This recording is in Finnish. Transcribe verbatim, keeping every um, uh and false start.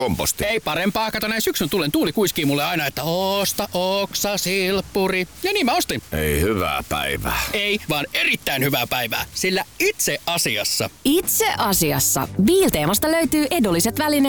komposti. Ei parempaa, kato näin syksyn tulen tuuli kuiskii mulle aina, että osta oksa silppuri. Ja niin mä ostin. Ei hyvää päivää. Ei, vaan erittäin hyvää päivää, sillä itse asiassa. Itse asiassa Biilteemasta löytyy edulliset välineet